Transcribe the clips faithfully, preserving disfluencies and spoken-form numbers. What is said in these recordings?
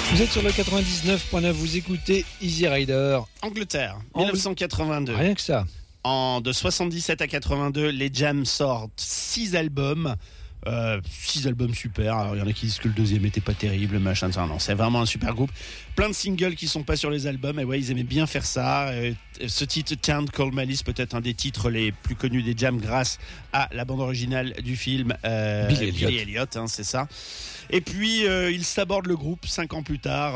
Vous êtes sur le quatre-vingt-dix-neuf point neuf, vous écoutez Easy Rider. Angleterre, dix-neuf cent quatre-vingt-deux. Rien que ça. En, de soixante-dix-sept à quatre-vingt-deux, les Jams sortent six albums. Euh, six albums super. Alors, il y en a qui disent que le deuxième était pas terrible, machin, ça. Non, c'est vraiment un super groupe. Plein de singles qui sont pas sur les albums. Et ouais, ils aimaient bien faire ça. Euh, ce titre, Town Called Malice, peut-être un des titres les plus connus des Jams grâce à la bande originale du film euh, Billy Elliot. Billy Elliot, hein, c'est ça. Et puis euh, ils sabordent le groupe cinq ans plus tard.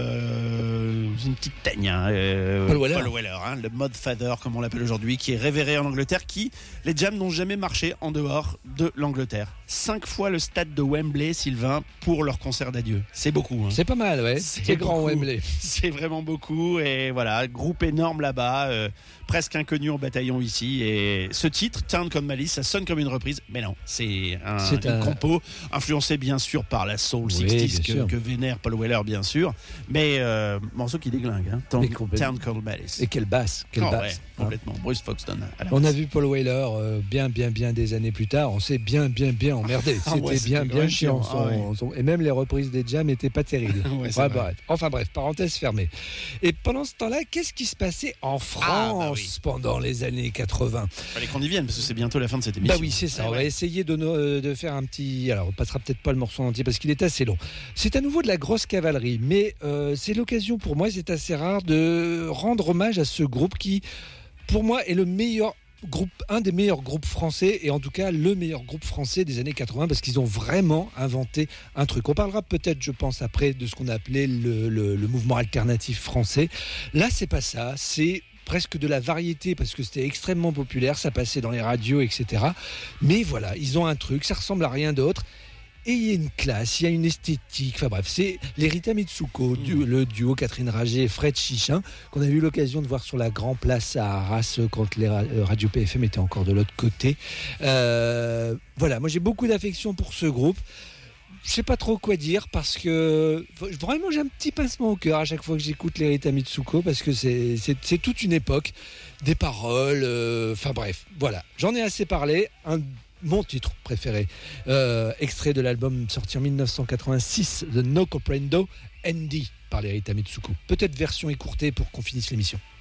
Euh, c'est une petite teigne, hein, euh, Paul Weller, Paul Weller hein, le Modfather comme on l'appelle aujourd'hui, qui est révéré en Angleterre, qui les Jams n'ont jamais marché en dehors de l'Angleterre. Cinq fois le stade de Wembley, Sylvain, pour leur concert d'adieu. C'est beaucoup. Hein. C'est pas mal, ouais. C'est, c'est grand beaucoup. Wembley. C'est vraiment beaucoup. Et voilà, groupe énorme là-bas, euh, presque inconnu en bataillon ici. Et ce titre, Town Called Malice, ça sonne comme une reprise, mais non, c'est, un, c'est une un... compo influencée bien sûr par la soul Oui, soixante que, que vénère Paul Weller bien sûr, mais euh, morceau qui déglingue, hein. Town, Town Called Malice. Et quelle basse, quelle oh, basse. Ouais, hein. complètement. Bruce Foxton. On a vu Paul Weller euh, bien, bien, bien des années plus tard. On s'est bien, bien, bien emmerdé. Ah, c'était, ouais, bien, c'était bien chiant. Son, ah, ouais. son... Et même les reprises des Jams n'étaient pas terribles. ouais, enfin, bref. enfin bref, parenthèse fermée. Et pendant ce temps-là, qu'est-ce qui se passait en France ah, bah oui. pendant les années quatre-vingts? Fallait qu'on y vienne parce que c'est bientôt la fin de cette émission. Bah oui, c'est ça. Ouais, on ouais. va essayer de, no- de faire un petit. Alors, on passera peut-être pas le morceau en entier parce qu'il est assez long. C'est à nouveau de la grosse cavalerie, mais euh, c'est l'occasion pour moi, c'est assez rare, de rendre hommage à ce groupe qui, pour moi, est le meilleur groupe, un des meilleurs groupes français, et en tout cas le meilleur groupe français des années quatre-vingts, parce qu'ils ont vraiment inventé un truc. On parlera peut-être, je pense, après de ce qu'on a appelé le, le, le mouvement alternatif français. Là, c'est pas ça. C'est presque de la variété parce que c'était extrêmement populaire, ça passait dans les radios, et cetera. Mais voilà, ils ont un truc, ça ressemble à rien d'autre. Et il y a une classe, il y a une esthétique. Enfin bref, c'est les Rita Mitsuko, du, le duo Catherine Rager et Fred Chichin, qu'on a eu l'occasion de voir sur la Grand Place à Arras quand les radios P F M étaient encore de l'autre côté. Euh, voilà, moi j'ai beaucoup d'affection pour ce groupe. Je sais pas trop quoi dire parce que vraiment j'ai un petit pincement au cœur à chaque fois que j'écoute les Rita Mitsuko parce que c'est, c'est, c'est toute une époque, des paroles, enfin euh, bref, voilà. J'en ai assez parlé. Un Mon titre préféré, euh, extrait de l'album sorti en dix-neuf cent quatre-vingt-six, The No Comprendo, Andy, par les Rita Mitsuko. Peut-être version écourtée pour qu'on finisse l'émission.